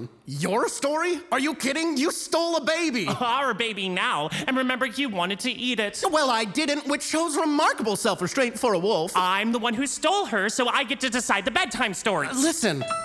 on. Your story? Are you kidding? You stole a baby. Our baby now. And remember, you wanted to eat it. Well, I didn't, which shows remarkable self-restraint for a wolf. I'm the one who stole her, so I get to decide the bedtime stories. Listen,